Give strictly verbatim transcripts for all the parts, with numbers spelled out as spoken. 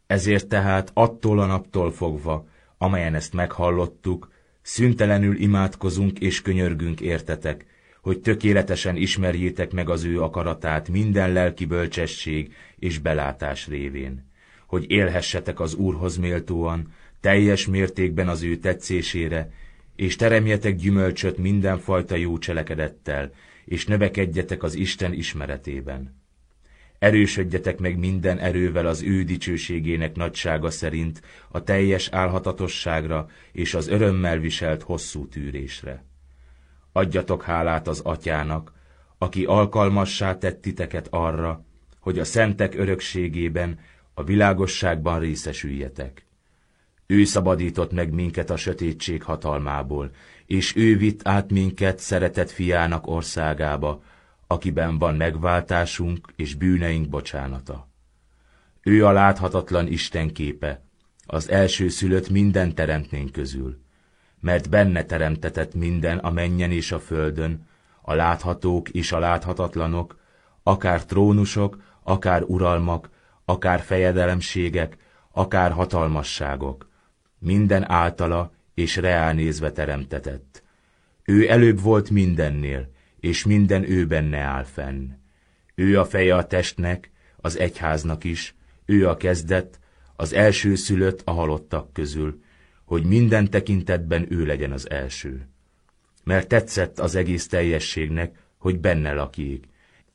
Ezért tehát attól a naptól fogva, amelyen ezt meghallottuk, szüntelenül imádkozunk és könyörgünk értetek, hogy tökéletesen ismerjétek meg az ő akaratát minden lelki bölcsesség és belátás révén, hogy élhessetek az Úrhoz méltóan, teljes mértékben az ő tetszésére, és teremjetek gyümölcsöt mindenfajta jó cselekedettel, és növekedjetek az Isten ismeretében. Erősödjetek meg minden erővel az ő dicsőségének nagysága szerint a teljes álhatatosságra és az örömmel viselt hosszú tűrésre. Adjatok hálát az Atyának, aki alkalmassá tett titeket arra, hogy a szentek örökségében, a világosságban részesüljetek. Ő szabadított meg minket a sötétség hatalmából, és ő vitt át minket szeretett fiának országába, akiben van megváltásunk és bűneink bocsánata. Ő a láthatatlan Isten képe, az elsőszülött minden teremtmény közül, mert benne teremtetett minden a mennyen és a földön, a láthatók és a láthatatlanok, akár trónusok, akár uralmak, akár fejedelemségek, akár hatalmasságok, minden általa és reálnézve teremtetett. Ő előbb volt mindennél, és minden ő benne áll fenn. Ő a feje a testnek, az egyháznak is, ő a kezdet, az elsőszülött a halottak közül, hogy minden tekintetben ő legyen az első. Mert tetszett az egész teljességnek, hogy benne lakjék,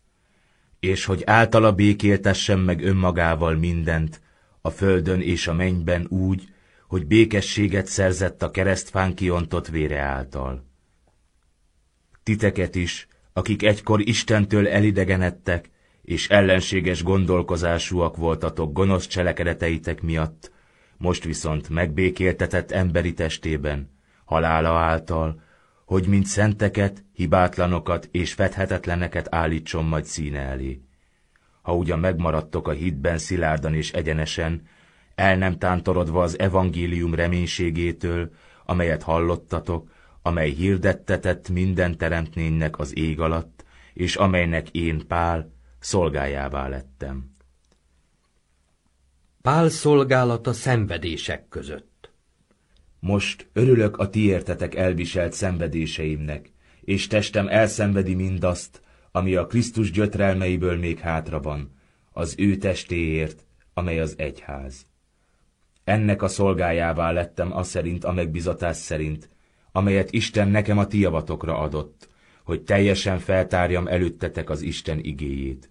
és hogy általa békéltessen meg önmagával mindent, a földön és a mennyben úgy, hogy békességet szerzett a keresztfán kiontott vére által. Titeket is, akik egykor Istentől elidegenedtek, és ellenséges gondolkozásúak voltatok gonosz cselekedeteitek miatt, most viszont megbékéltetett emberi testében, halála által, hogy mint szenteket, hibátlanokat és fedhetetleneket állítson majd színe elé. Ha ugyan megmaradtok a hitben szilárdan és egyenesen, el nem tántorodva az evangélium reménységétől, amelyet hallottatok, amely hirdettetett minden teremtménynek az ég alatt, és amelynek én, Pál, szolgájává lettem. Pál szolgálata szenvedések között. Most örülök a ti értetek elviselt szenvedéseimnek, és testem elszenvedi mindazt, ami a Krisztus gyötrelmeiből még hátra van, az ő testéért, amely az egyház. Ennek a szolgájává lettem aszerint a megbizatás szerint, amelyet Isten nekem a ti javatokra adott, hogy teljesen feltárjam előttetek az Isten igéjét.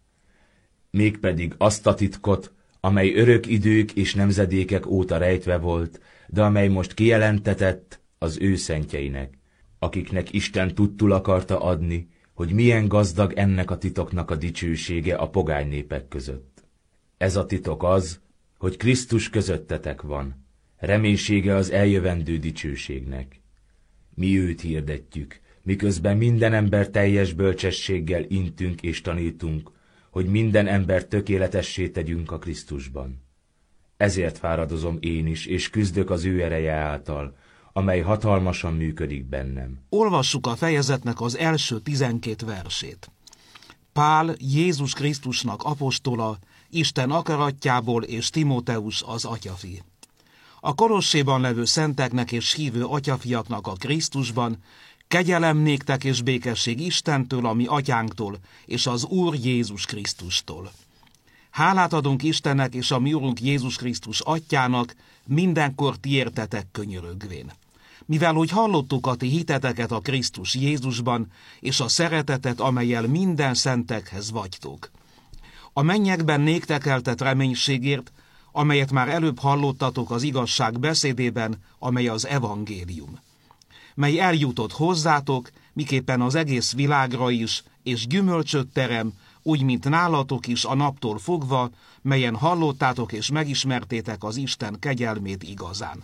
Mégpedig azt a titkot, amely örök idők és nemzedékek óta rejtve volt, de amely most kijelentetett az ő szentjeinek, akiknek Isten tudtul akarta adni, hogy milyen gazdag ennek a titoknak a dicsősége a pogány népek között. Ez a titok az, hogy Krisztus közöttetek van, reménysége az eljövendő dicsőségnek. Mi őt hirdetjük, miközben minden ember teljes bölcsességgel intünk és tanítunk, hogy minden ember tökéletessé tegyünk a Krisztusban. Ezért fáradozom én is, és küzdök az ő ereje által, amely hatalmasan működik bennem. Olvassuk a fejezetnek az első tizenkét versét. Pál, Jézus Krisztusnak apostola, Isten akaratjából, és Timóteus az atyafi. A Kolosséban levő szenteknek és hívő atyafiaknak a Krisztusban, kegyelem néktek és békesség Istentől, a mi atyánktól, és az Úr Jézus Krisztustól. Hálát adunk Istennek és a mi Úrunk Jézus Krisztus atyának, mindenkor ti értetek könyörögvén. Mivel hogy hallottuk a ti hiteteket a Krisztus Jézusban, és a szeretetet, amellyel minden szentekhez vagytok. A mennyekben néktek eltett reménységért, amelyet már előbb hallottatok az igazság beszédében, amely az evangélium, mely eljutott hozzátok, miképpen az egész világra is, és gyümölcsöt terem, úgy, mint nálatok is a naptól fogva, melyen hallottátok és megismertétek az Isten kegyelmét igazán.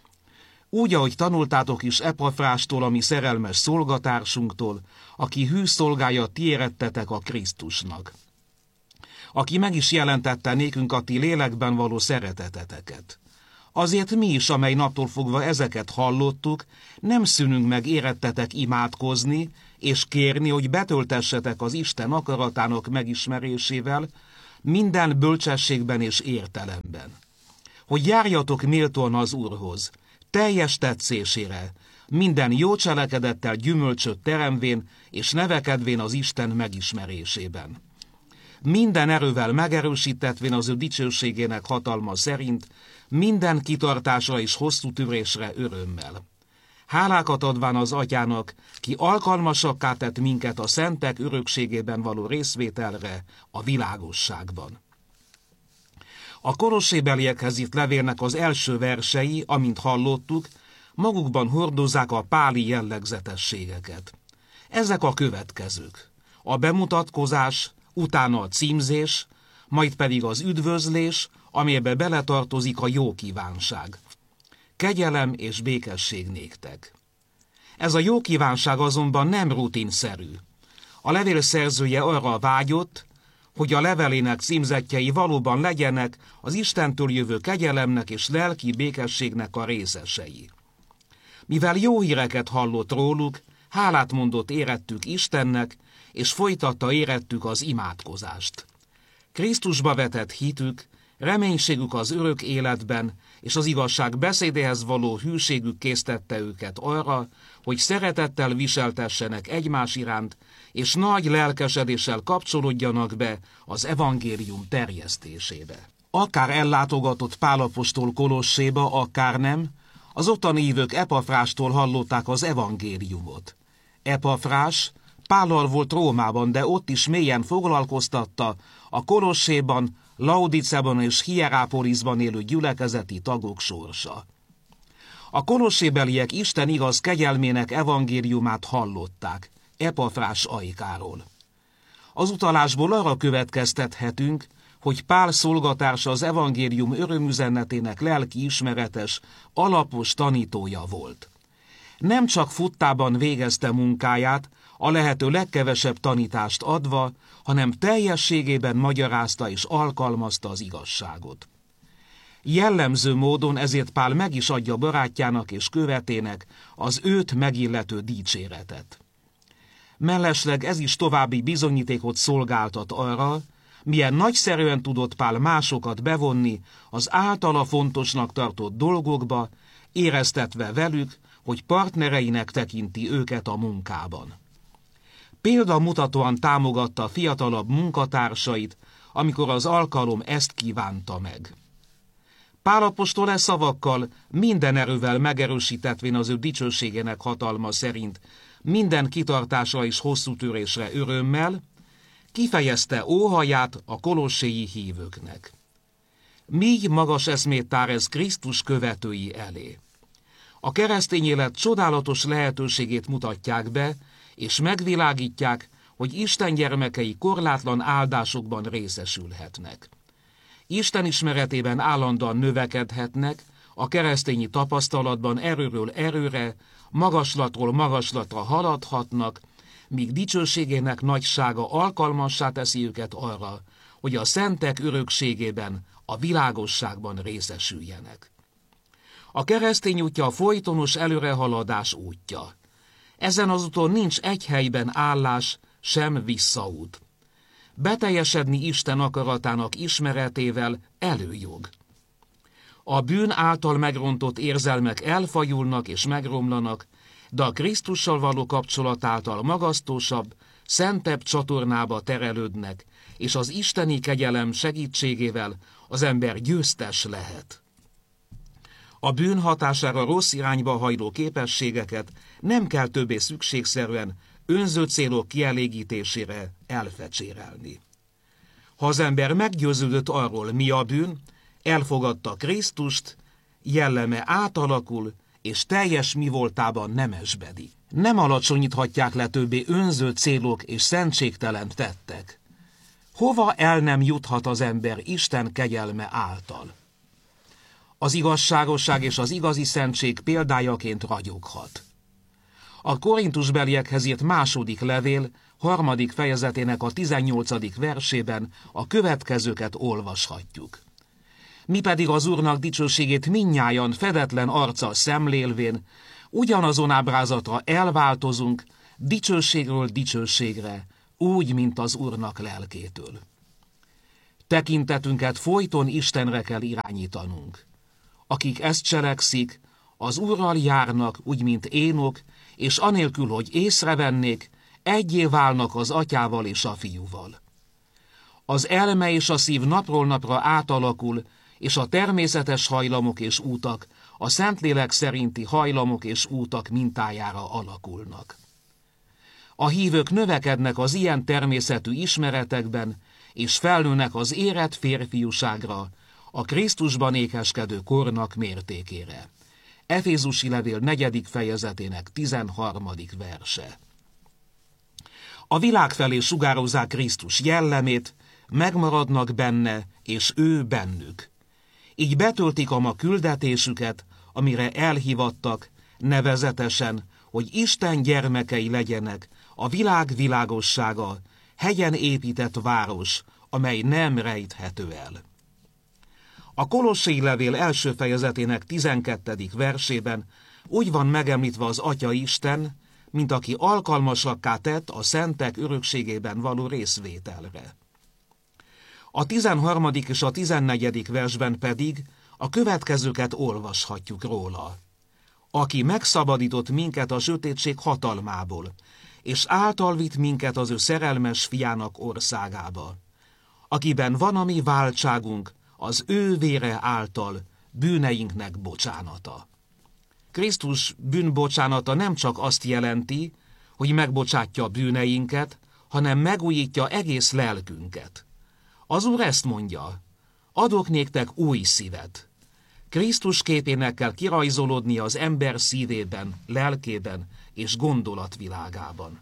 Úgy, ahogy tanultátok is Epafrástól, a mi szerelmes szolgatársunktól, aki hű szolgája ti érettetek a Krisztusnak, aki meg is jelentette nékünk a ti lélekben való szereteteteket. Azért mi is, amely naptól fogva ezeket hallottuk, nem szűnünk meg érettetek imádkozni, és kérni, hogy betöltessetek az Isten akaratának megismerésével, minden bölcsességben és értelemben. hogy járjatok méltóan az Úrhoz, teljes tetszésére, minden jó cselekedettel gyümölcsöt teremvén és nevekedvén az Isten megismerésében. Minden erővel megerősítetvén az ő dicsőségének hatalma szerint, minden kitartásra és hosszú tűrésre örömmel. Hálákat adván az Atyának, ki alkalmasakká tett minket a szentek örökségében való részvételre a világosságban. A kolossébeliekhez írt levélnek az első versei, amint hallottuk, magukban hordozzák a páli jellegzetességeket. Ezek a következők: a bemutatkozás, utána a címzés, majd pedig az üdvözlés, amelybe beletartozik a jó kívánság. Kegyelem és békesség néktek. Ez a jó kívánság azonban nem rutinszerű. A levél szerzője arra vágyott, hogy a levelének címzettjei valóban legyenek az Istentől jövő kegyelemnek és lelki békességnek a részesei. Mivel jó híreket hallott róluk, hálát mondott érettük Istennek, és folytatta érettük az imádkozást. Krisztusba vetett hitük, reménységük az örök életben, és az igazság beszédéhez való hűségük késztette őket arra, hogy szeretettel viseltessenek egymás iránt, és nagy lelkesedéssel kapcsolódjanak be az evangélium terjesztésébe. Akár ellátogatott Pál apostol Kolosséba, akár nem, az ottani hívők Epafrástól hallották az evangéliumot. Epafrás Pállal volt Rómában, de ott is mélyen foglalkoztatta a Kolosséban, Laodicában és Hierápolisban élő gyülekezeti tagok sorsa. A kolossébeliek Isten igaz kegyelmének evangéliumát hallották, Epafrás ajkáról. Az utalásból arra következtethetünk, hogy Pál szolgatársa az evangélium örömüzenetének lelki ismeretes, alapos tanítója volt. Nem csak futtában végezte munkáját, a lehető legkevesebb tanítást adva, hanem teljességében magyarázta és alkalmazta az igazságot. Jellemző módon ezért Pál meg is adja barátjának és követének az őt megillető dicséretet. Mellesleg ez is további bizonyítékot szolgáltat arra, milyen nagyszerűen tudott Pál másokat bevonni az általa fontosnak tartott dolgokba, éreztetve velük, hogy partnereinek tekinti őket a munkában. Példamutatóan támogatta a fiatalabb munkatársait, amikor az alkalom ezt kívánta meg. Pál apostol e szavakkal minden erővel megerősítetvén az ő dicsőségének hatalma szerint minden kitartásra és hosszú tűrésre örömmel, kifejezte óhaját a kolosséi hívőknek. Míg magas eszmét tár ez Krisztus követői elé. A keresztény élet csodálatos lehetőségét mutatják be, és megvilágítják, hogy Isten gyermekei korlátlan áldásokban részesülhetnek. Isten ismeretében állandóan növekedhetnek, a keresztényi tapasztalatban erőről erőre, magaslatról magaslatra haladhatnak, míg dicsőségének nagysága alkalmassá teszi őket arra, hogy a szentek örökségében, a világosságban részesüljenek. A keresztény útja a folytonos előrehaladás útja. Ezen az úton nincs egy helyben állás, sem visszaút. Beteljesedni Isten akaratának ismeretével előjog. A bűn által megrontott érzelmek elfajulnak és megromlanak, de a Krisztussal való kapcsolat által magasztosabb, szentebb csatornába terelődnek, és az isteni kegyelem segítségével az ember győztes lehet. A bűn hatására rossz irányba hajló képességeket nem kell többé szükségszerűen önző célok kielégítésére elfecsérelni. Ha az ember meggyőződött arról, mi a bűn, elfogadta Krisztust, jelleme átalakul, és teljes mi voltában nemesbedi. Nem alacsonyíthatják le többé önző célok és szentségtelen tettek. Hova el nem juthat az ember Isten kegyelme által? Az igazságosság és az igazi szentség példájaként ragyoghat. A korintusbeliekhez írt második levél, harmadik fejezetének a tizennyolcadik versében a következőket olvashatjuk. Mi pedig az Úrnak dicsőségét mindnyájan fedetlen arccal szemlélvén, ugyanazon ábrázatra elváltozunk, dicsőségről dicsőségre, úgy, mint az Úrnak lelkétől. Tekintetünket folyton Istenre kell irányítanunk. Akik ezt cselekszik, az Úrral járnak, úgy, mint Énok, és anélkül, hogy észrevennék, egyé válnak az atyával és a fiúval. Az elme és a szív napról napra átalakul, és a természetes hajlamok és útak a Szentlélek szerinti hajlamok és útak mintájára alakulnak. A hívők növekednek az ilyen természetű ismeretekben, és felnőnek az érett férfiúságra, a Krisztusban ékeskedő kornak mértékére. Efézusi levél negyedik fejezetének tizenharmadik verse. A világ felé sugározzák Krisztus jellemét, megmaradnak benne, és ő bennük. Így betöltik a ma küldetésüket, amire elhívattak, nevezetesen, hogy Isten gyermekei legyenek, a világ világossága, hegyen épített város, amely nem rejthető el. A Kolossé levél első fejezetének tizenkettedik versében úgy van megemlítve az Atya Isten, mint aki alkalmasakká tett a szentek örökségében való részvételre. A tizenharmadik és a tizennegyedik versben pedig a következőket olvashatjuk róla. Aki megszabadított minket a sötétség hatalmából, és által vitt minket az ő szerelmes fiának országába, akiben van a mi váltságunk, az ő vére által bűneinknek bocsánata. Krisztus bűnbocsánata nem csak azt jelenti, hogy megbocsátja bűneinket, hanem megújítja egész lelkünket. Az Úr ezt mondja, adok néktek új szívet. Krisztus képének kell kirajzolódni az ember szívében, lelkében és gondolatvilágában.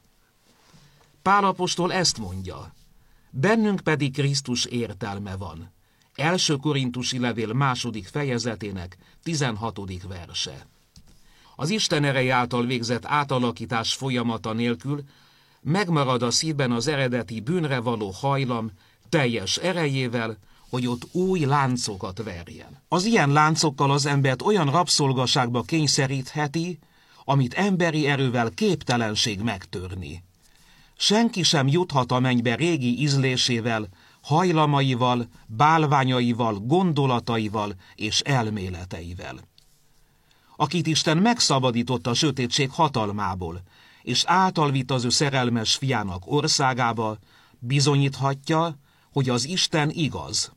Pál apostol ezt mondja, bennünk pedig Krisztus értelme van. Első Korintusi levél második fejezetének tizenhatodik verse. Az Isten ereje által végzett átalakítás folyamata nélkül megmarad a szívben az eredeti bűnre való hajlam teljes erejével, hogy ott új láncokat verjen. Az ilyen láncokkal az embert olyan rabszolgaságba kényszerítheti, amit emberi erővel képtelenség megtörni. Senki sem juthat a mennybe régi ízlésével, hajlamaival, bálványaival, gondolataival és elméleteivel. Akit Isten megszabadított a sötétség hatalmából, és általvitt az ő szerelmes fiának országába, bizonyíthatja, hogy az Isten igaz.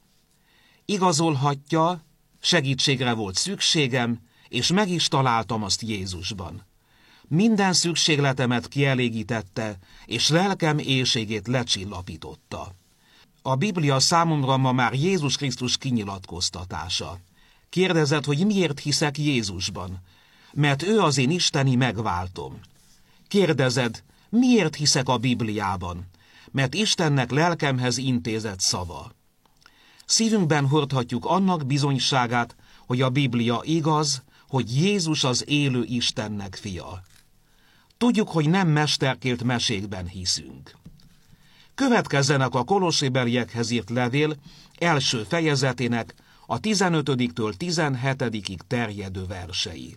Igazolhatja, segítségre volt szükségem, és meg is találtam azt Jézusban. Minden szükségletemet kielégítette, és lelkem éhségét lecsillapította. A Biblia számomra ma már Jézus Krisztus kinyilatkoztatása. Kérdezed, hogy miért hiszek Jézusban? Mert ő az én isteni megváltom. Kérdezed, miért hiszek a Bibliában? Mert Istennek lelkemhez intézett szava. Szívünkben hordhatjuk annak bizonyságát, hogy a Biblia igaz, hogy Jézus az élő Istennek fia. Tudjuk, hogy nem mesterkélt mesékben hiszünk. Következzenek a kolossébeliekhez írt levél első fejezetének a tizenötödiktől tizenhetedikig terjedő versei.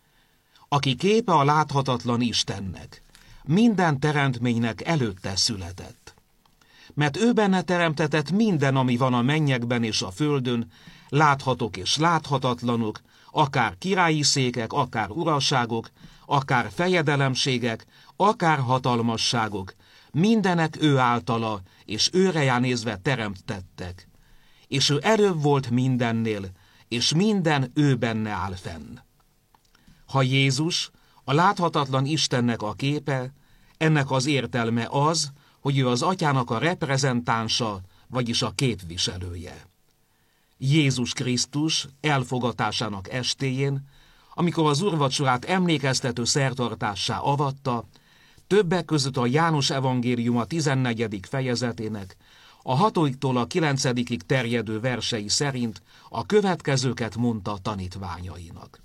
Aki képe a láthatatlan Istennek, minden teremtménynek előtte született. Mert ő benne teremtetett minden, ami van a mennyekben és a földön, láthatók és láthatatlanok, akár királyi székek, akár uraságok, akár fejedelemségek, akár hatalmasságok, mindenek ő általa, és őre nézve teremtettek. És ő erőbb volt mindennél, és minden ő benne áll fenn. Ha Jézus, a láthatatlan Istennek a képe, ennek az értelme az, hogy ő az Atyának a reprezentánsa, vagyis a képviselője. Jézus Krisztus elfogatásának estéjén, amikor az úrvacsorát emlékeztető szertartássá avatta, többek között a János evangéliuma tizennegyedik fejezetének, a hatodiktól a kilencedikig terjedő versei szerint a következőket mondta a tanítványainak.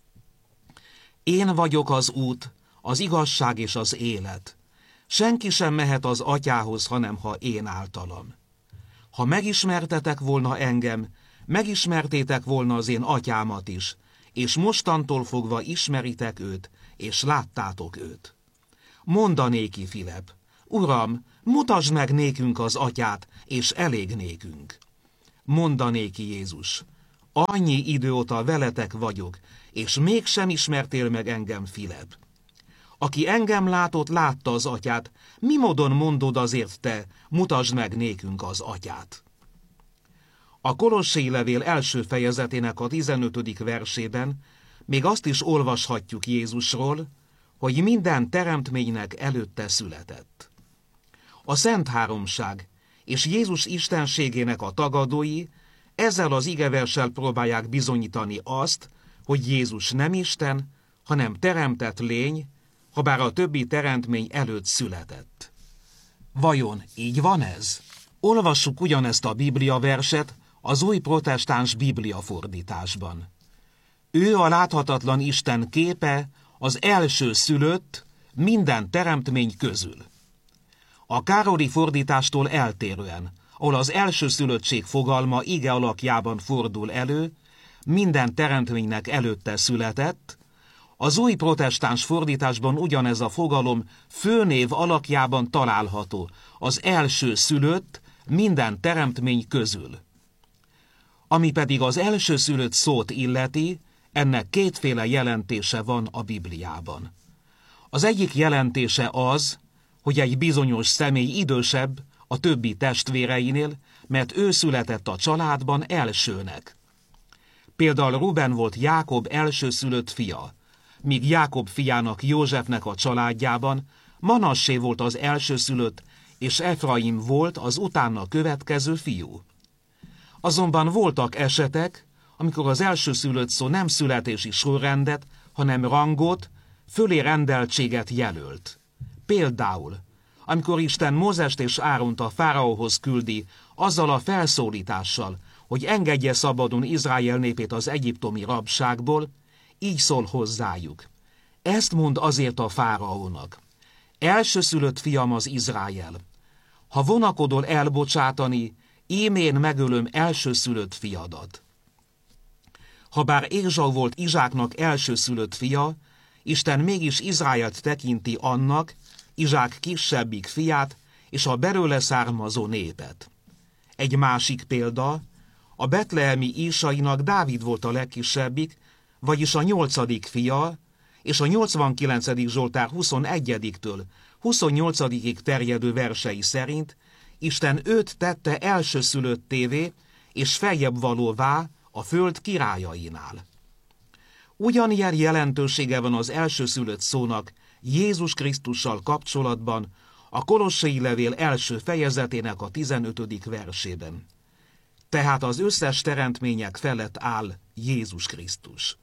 Én vagyok az út, az igazság és az élet. Senki sem mehet az Atyához, hanem ha én általam. Ha megismertetek volna engem, megismertétek volna az én Atyámat is, és mostantól fogva ismeritek őt, és láttátok őt. Mondanéki Filip, Uram, mutasd meg nékünk az Atyát, és elég nékünk. Mondanéki Jézus, annyi idő óta veletek vagyok, és mégsem ismertél meg engem, Filip. Aki engem látott, látta az atyát, mi módon mondod azért te, mutasd meg nékünk az atyát? A Kolossé levél első fejezetének a tizenötödik versében még azt is olvashatjuk Jézusról, hogy minden teremtménynek előtte született. A Szent Háromság és Jézus istenségének a tagadói ezzel az igeverssel próbálják bizonyítani azt, hogy Jézus nem Isten, hanem teremtett lény, habár a többi teremtmény előtt született. Vajon így van ez? Olvassuk ugyanezt a Biblia verset az új protestáns Biblia fordításban. Ő a láthatatlan Isten képe, az első szülött minden teremtmény közül. A Károli fordítástól eltérően, ahol az első szülöttség fogalma ige alakjában fordul elő, minden teremtménynek előtte született, az új protestáns fordításban ugyanez a fogalom főnév alakjában található, az első szülött minden teremtmény közül. Ami pedig az első szülött szót illeti, ennek kétféle jelentése van a Bibliában. Az egyik jelentése az, hogy egy bizonyos személy idősebb a többi testvéreinél, mert ő született a családban elsőnek. Például Ruben volt Jákob elsőszülött fia, míg Jákob fiának Józsefnek a családjában Manassé volt az elsőszülött, és Efraim volt az utána következő fiú. Azonban voltak esetek, amikor az elsőszülött szó nem születési sorrendet, hanem rangot, fölé rendeltséget jelölt. Például, amikor Isten Mózest és Áront a fáraóhoz küldi, azzal a felszólítással, hogy engedje szabadon Izrael népét az egyiptomi rabságból, így szól hozzájuk. Ezt mond azért a fáraónak. Elsőszülött fiam az Izrael. Ha vonakodol elbocsátani, ímén megölöm elsőszülött fiadat. Habár Ézsau volt Izsáknak elsőszülött fia, Isten mégis Izraelt tekinti annak, Izsák kisebbik fiát és a belőle származó népet. Egy másik példa, a betlehemi Ísainak Dávid volt a legkisebbik, vagyis a nyolcadik fia, és a nyolcvankilencedik Zsoltár huszonegyediktől huszonnyolcadikig terjedő versei szerint Isten őt tette elsőszülöttévé és feljebb valóvá a föld királyainál. Ugyanilyen jelentősége van az elsőszülött szónak Jézus Krisztussal kapcsolatban a Kolossai levél első fejezetének a tizenötödik versében. Tehát az összes teremtmények felett áll Jézus Krisztus.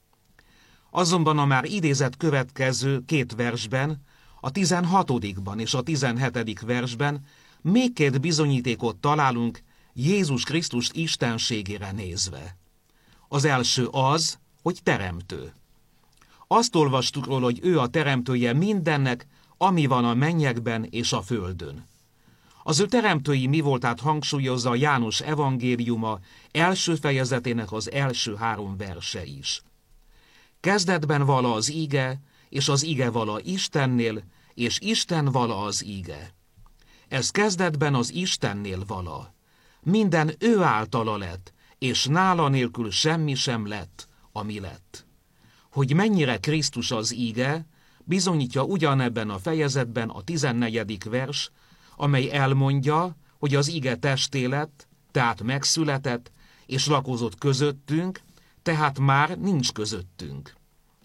Azonban a már idézett következő két versben, a tizenhatodikban és a tizenhetedik versben még két bizonyítékot találunk Jézus Krisztus istenségére nézve. Az első az, hogy teremtő. Azt olvastuk róla, hogy ő a teremtője mindennek, ami van a mennyekben és a földön. Az ő teremtői mi voltát hangsúlyozza a János evangéliuma első fejezetének az első három verse is. Kezdetben vala az íge, és az íge vala Istennél, és Isten vala az íge. Ez kezdetben az Istennél vala. Minden ő általa lett, és nála nélkül semmi sem lett, ami lett. Hogy mennyire Krisztus az íge, bizonyítja ugyanebben a fejezetben a tizennegyedik vers, amely elmondja, hogy az íge testé lett, tehát megszületett, és lakozott közöttünk, tehát már nincs közöttünk.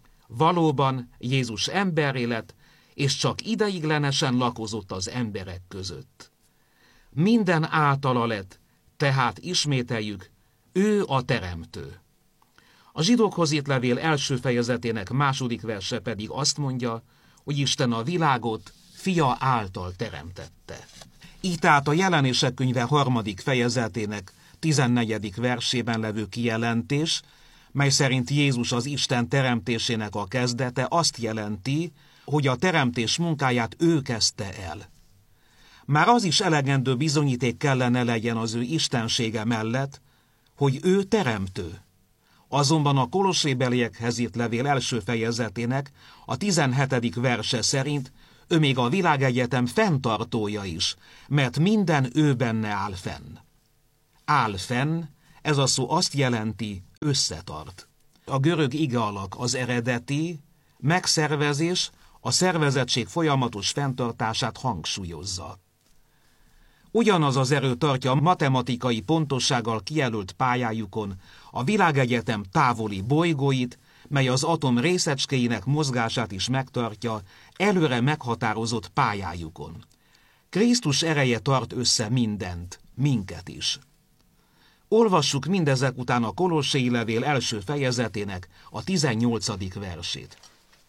Valóban Jézus emberré lett, és csak ideiglenesen lakozott az emberek között. Minden általa lett, tehát ismételjük, ő a teremtő. A zsidókhoz írt levél első fejezetének második verse pedig azt mondja, hogy Isten a világot fia által teremtette. Így tehát a Jelenések könyve harmadik fejezetének tizennegyedik versében levő kijelentés, mely szerint Jézus az Isten teremtésének a kezdete, azt jelenti, hogy a teremtés munkáját ő kezdte el. Már az is elegendő bizonyíték kellene legyen az ő istensége mellett, hogy ő teremtő. Azonban a Kolossébeliekhez írt levél első fejezetének a tizenhetedik verse szerint ő még a világegyetem fenntartója is, mert minden ő benne áll fenn. Áll fenn, Ez a szó azt jelenti, összetart. A görög igealak az eredeti, megszervezés, a szervezettség folyamatos fenntartását hangsúlyozza. Ugyanaz az erő tartja a matematikai pontossággal kijelölt pályájukon a világegyetem távoli bolygóit, mely az atom részecskéinek mozgását is megtartja előre meghatározott pályájukon. Krisztus ereje tart össze mindent, minket is. Olvassuk mindezek után a Kolossé levél első fejezetének a tizennyolcadik versét.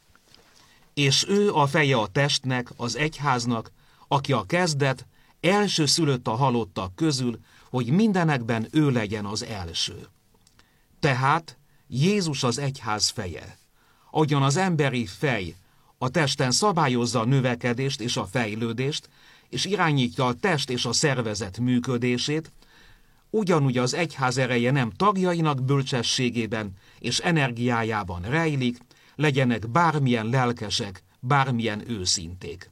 És ő a feje a testnek, az egyháznak, aki a kezdet, első szülött a halottak közül, hogy mindenekben ő legyen az első. Tehát Jézus az egyház feje. Ahogyan az emberi fej a testen szabályozza a növekedést és a fejlődést, és irányítja a test és a szervezet működését, ugyanúgy az egyház ereje nem tagjainak bölcsességében és energiájában rejlik, legyenek bármilyen lelkesek, bármilyen őszinték.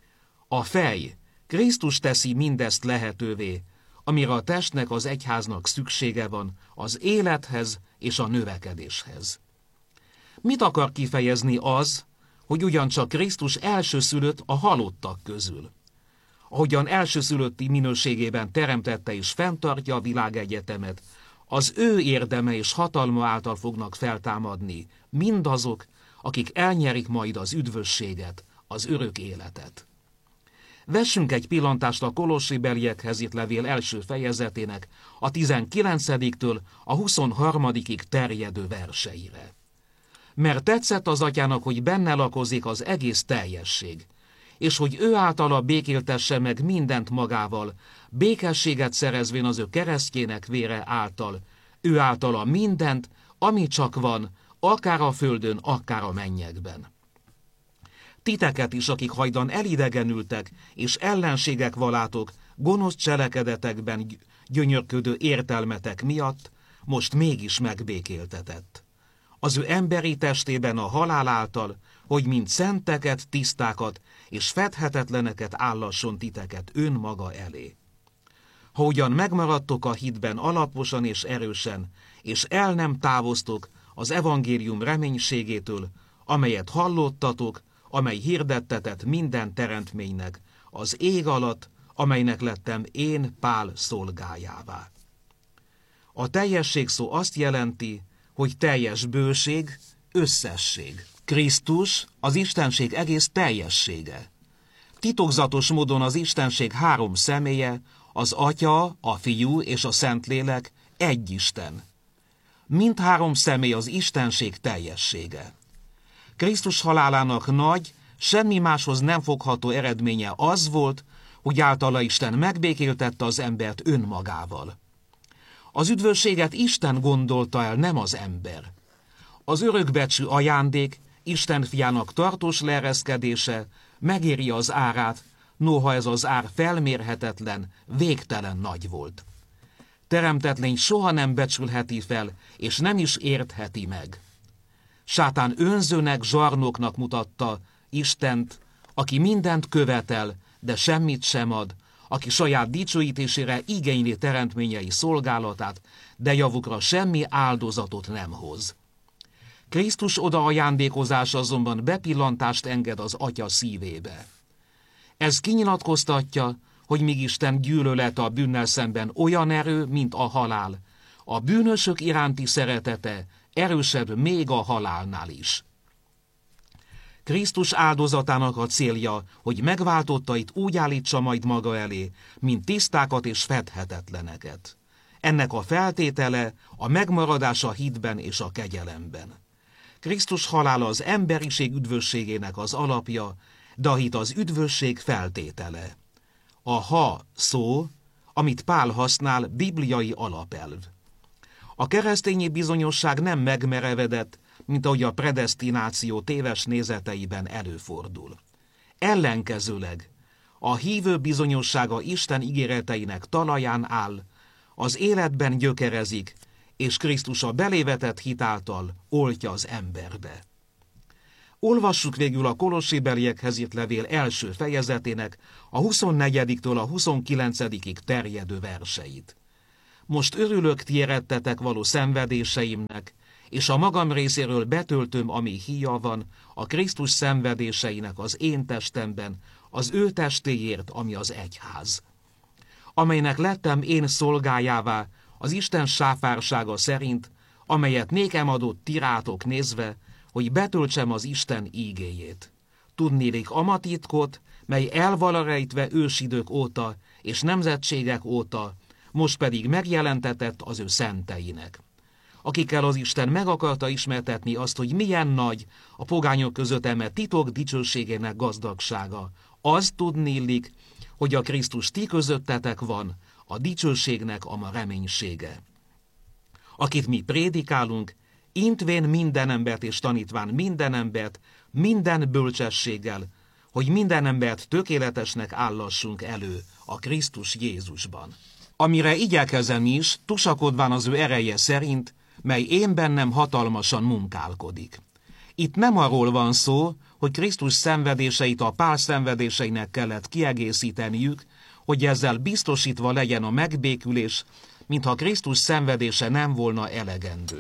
A fej, Krisztus teszi mindezt lehetővé, amire a testnek, az egyháznak szüksége van az élethez és a növekedéshez. Mit akar kifejezni az, hogy ugyancsak Krisztus elsőszülött a halottak közül? Ahogyan elsőszülötti minőségében teremtette és fenntartja a világegyetemet, az ő érdeme és hatalma által fognak feltámadni mindazok, akik elnyerik majd az üdvösséget, az örök életet. Vessünk egy pillantást a Kolossébeliekhez írt levél első fejezetének a tizenkilencediktől a huszonharmadikig terjedő verseire. Mert tetszett az atyának, hogy benne lakozik az egész teljesség, és hogy ő általa békéltesse meg mindent magával, békességet szerezvén az ő keresztjének vére által, ő általa mindent, ami csak van, akár a földön, akár a mennyekben. Titeket is, akik hajdan elidegenültek, és ellenségek valátok, gonosz cselekedetekben gyönyörködő értelmetek miatt, most mégis megbékéltetett. Az ő emberi testében a halál által, hogy mint szenteket, tisztákat és fedhetetleneket állasson titeket önmaga elé. Ha ugyan megmaradtok a hitben alaposan és erősen, és el nem távoztok az evangélium reménységétől, amelyet hallottatok, amely hirdettetett minden teremtménynek, az ég alatt, amelynek lettem én Pál szolgájává. A teljesség szó azt jelenti, hogy teljes bőség, összesség. Krisztus az Istenség egész teljessége. Titokzatos módon az Istenség három személye, az Atya, a Fiú és a Szentlélek egy Isten. Mindhárom személy az Istenség teljessége. Krisztus halálának nagy, semmi máshoz nem fogható eredménye az volt, hogy általa Isten megbékéltette az embert önmagával. Az üdvösséget Isten gondolta el, nem az ember. Az örökbecsű ajándék, Isten fiának tartós leereszkedése megéri az árát, noha ez az ár felmérhetetlen, végtelen nagy volt. Teremtetlény soha nem becsülheti fel, és nem is értheti meg. Sátán önzőnek, zsarnoknak mutatta Istent, aki mindent követel, de semmit sem ad, aki saját dicsőítésére igényli teremtményei szolgálatát, de javukra semmi áldozatot nem hoz. Krisztus oda ajándékozása azonban bepillantást enged az Atya szívébe. Ez kinyilatkoztatja, hogy míg Isten gyűlölete a bűnnel szemben olyan erő, mint a halál, a bűnösök iránti szeretete erősebb még a halálnál is. Krisztus áldozatának a célja, hogy megváltottait úgy állítsa majd maga elé, mint tisztákat és fedhetetleneket. Ennek a feltétele a megmaradás a hitben és a kegyelemben. Krisztus halála az emberiség üdvösségének az alapja, de a hit az üdvösség feltétele. A ha szó, amit Pál használ, bibliai alapelv. A keresztényi bizonyosság nem megmerevedett, mint ahogy a predesztináció téves nézeteiben előfordul. Ellenkezőleg, a hívő bizonyossága Isten ígéreteinek talaján áll, az életben gyökerezik, és Krisztus a belévetett hit által oltja az emberbe. Olvassuk végül a Kolossébeliekhez írt levél első fejezetének a huszonnegyediktől a huszonkilencedikig terjedő verseit. Most örülök ti érettetek való szenvedéseimnek, és a magam részéről betöltöm, ami híja van, a Krisztus szenvedéseinek az én testemben, az ő testéért, ami az egyház, amelynek lettem én szolgájává az Isten sáfársága szerint, amelyet nékem adott ti rátok nézve, hogy betöltsem az Isten ígéjét. Tudnélik amatitkot, mely el van rejtve ősidők óta és nemzetségek óta, most pedig megjelentetett az ő szenteinek, akikkel az Isten meg akarta ismertetni azt, hogy milyen nagy a pogányok között eme titok dicsőségének gazdagsága. Az tudnélik, hogy a Krisztus ti közöttetek van, a dicsőségnek a ma reménysége, akit mi prédikálunk, intvén minden embert és tanítván minden embert, minden bölcsességgel, hogy minden embert tökéletesnek állassunk elő a Krisztus Jézusban. Amire igyekezem is, tusakodván az ő ereje szerint, mely én bennem hatalmasan munkálkodik. Itt nem arról van szó, hogy Krisztus szenvedéseit a Pál szenvedéseinek kellett kiegészíteniük, hogy ezzel biztosítva legyen a megbékülés, mintha Krisztus szenvedése nem volna elegendő.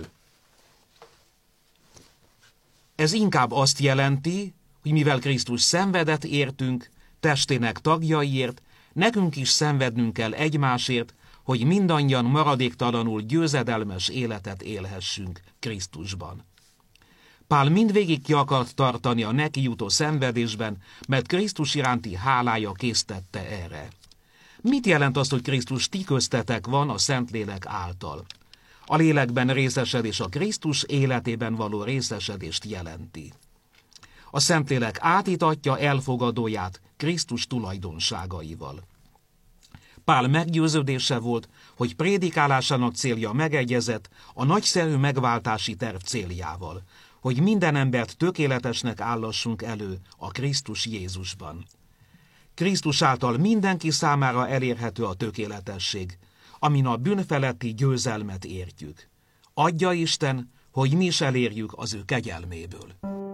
Ez inkább azt jelenti, hogy mivel Krisztus szenvedett értünk, testének tagjaiért, nekünk is szenvednünk kell egymásért, hogy mindannyian maradéktalanul győzedelmes életet élhessünk Krisztusban. Pál mindvégig ki akart tartani a neki jutó szenvedésben, mert Krisztus iránti hálája késztette erre. Mit jelent az, hogy Krisztus ti köztetek van a Szentlélek által? A lélekben részesedés a Krisztus életében való részesedést jelenti. A Szentlélek átítatja elfogadóját Krisztus tulajdonságaival. Pál meggyőződése volt, hogy prédikálásának célja megegyezett a nagyszerű megváltási terv céljával, hogy minden embert tökéletesnek állassunk elő a Krisztus Jézusban. Krisztus által mindenki számára elérhető a tökéletesség, amin a bűnfeletti győzelmet értjük. Adja Isten, hogy mi is elérjük az ő kegyelméből.